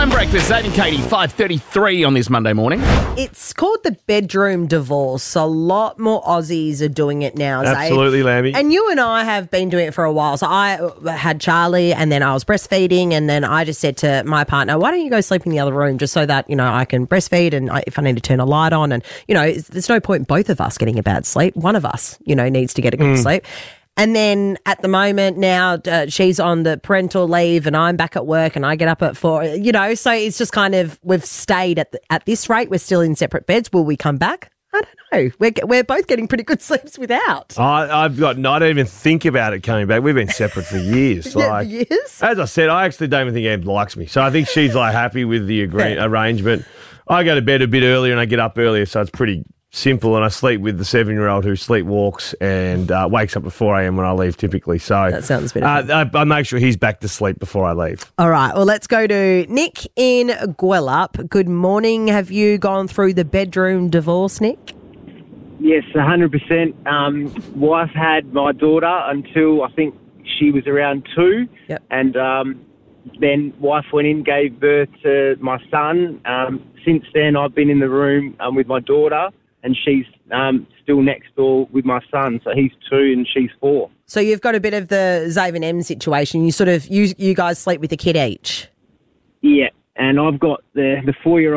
Home breakfast, Zane and Katie, 5:33 on this Monday morning. It's called the bedroom divorce. A lot more Aussies are doing it now, Zaid. Absolutely, Lammy. And you and I have been doing it for a while. So I had Charlie and then I was breastfeeding, and then I just said to my partner, why don't you go sleep in the other room just so that, I can breastfeed, and if I need to turn a light on, and, there's no point both of us getting a bad sleep. One of us, needs to get a good sleep. And then at the moment now, she's on the parental leave and I'm back at work and I get up at 4, so it's just kind of, we've stayed at this rate. We're still in separate beds. Will we come back? I don't know. We're both getting pretty good sleeps without. I don't even think about it coming back. We've been separate for years. Years? As I said, I actually don't even think Em likes me. So I think she's happy with the arrangement. I go to bed a bit earlier and I get up earlier, so it's pretty simple, and I sleep with the 7-year-old who sleepwalks and wakes up at 4 a.m. when I leave typically. So that sounds better. I make sure he's back to sleep before I leave. All right. Well, let's go to Nick in Gwelup. Good morning. Have you gone through the bedroom divorce, Nick? Yes, 100%. Wife had my daughter until I think she was around 2. Yep. And then wife went in, gave birth to my son. Since then, I've been in the room with my daughter, and she's still next door with my son. So he's 2 and she's 4. So you've got a bit of the Zave and M situation. You sort of, you guys sleep with a kid each. Yeah, and I've got the 4-year-old